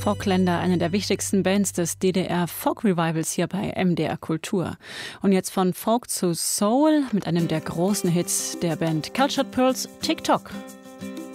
Folkländer, eine der wichtigsten Bands des DDR-Folk-Revivals hier bei MDR Kultur. Und jetzt von Folk zu Soul mit einem der großen Hits der Band Cultured Pearls, TikTok.